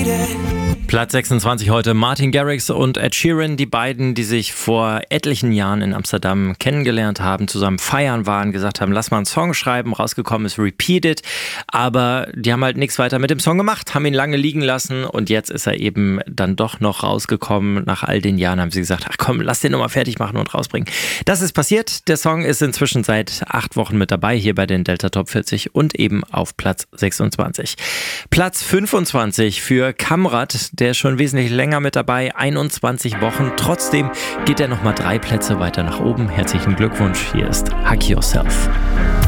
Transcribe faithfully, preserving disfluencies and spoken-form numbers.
Platz sechsundzwanzig heute Martin Garrix und Ed Sheeran, die beiden, die sich vor etlichen Jahren in Amsterdam kennengelernt haben, zusammen feiern waren, gesagt haben, lass mal einen Song schreiben, rausgekommen ist Repeat It, aber die haben halt nichts weiter mit dem Song gemacht, haben ihn lange liegen lassen und jetzt ist er eben dann doch noch rausgekommen. Nach all den Jahren haben sie gesagt, ach komm, lass den nochmal fertig machen und rausbringen. Das ist passiert, der Song ist inzwischen seit acht Wochen mit dabei, hier bei den Delta Top vierzig und eben auf Platz sechsundzwanzig. Platz fünfundzwanzig für Kamrat, der ist schon wesentlich länger mit dabei, einundzwanzig Wochen. Trotzdem geht er nochmal drei Plätze weiter nach oben. Herzlichen Glückwunsch, hier ist Hug Yourself.